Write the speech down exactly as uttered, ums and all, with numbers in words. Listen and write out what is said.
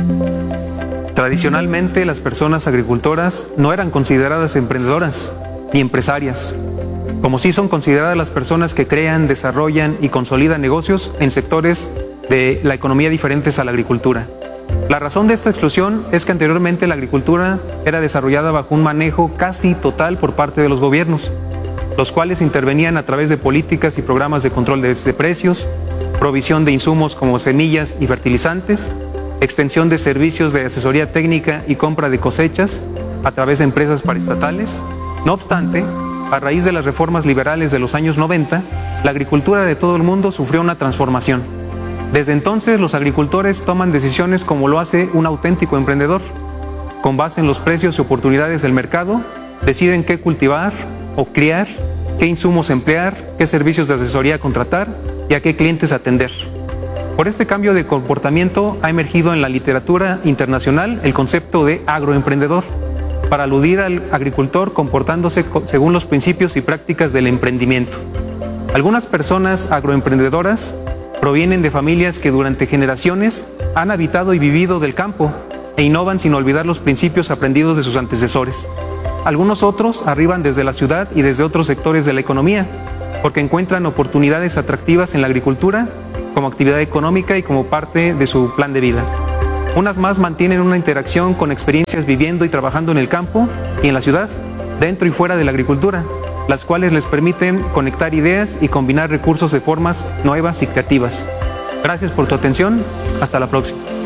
Tradicionalmente, las personas agricultoras no eran consideradas emprendedoras ni empresarias, como sí son consideradas las personas que crean, desarrollan y consolidan negocios en sectores de la economía diferentes a la agricultura. La razón de esta exclusión es que anteriormente la agricultura era desarrollada bajo un manejo casi total por parte de los gobiernos, los cuales intervenían a través de políticas y programas de control de precios, provisión de insumos como semillas y fertilizantes, extensión de servicios de asesoría técnica y compra de cosechas a través de empresas paraestatales. No obstante, a raíz de las reformas liberales de los años noventa, la agricultura de todo el mundo sufrió una transformación. Desde entonces, los agricultores toman decisiones como lo hace un auténtico emprendedor. Con base en los precios y oportunidades del mercado, deciden qué cultivar o criar, qué insumos emplear, qué servicios de asesoría contratar y a qué clientes atender. Por este cambio de comportamiento ha emergido en la literatura internacional el concepto de agroemprendedor, para aludir al agricultor comportándose según los principios y prácticas del emprendimiento. Algunas personas agroemprendedoras provienen de familias que durante generaciones han habitado y vivido del campo e innovan sin olvidar los principios aprendidos de sus antecesores. Algunos otros arriban desde la ciudad y desde otros sectores de la economía, porque encuentran oportunidades atractivas en la agricultura como actividad económica y como parte de su plan de vida. Unas más mantienen una interacción con experiencias viviendo y trabajando en el campo y en la ciudad, dentro y fuera de la agricultura, las cuales les permiten conectar ideas y combinar recursos de formas nuevas y creativas. Gracias por tu atención. Hasta la próxima.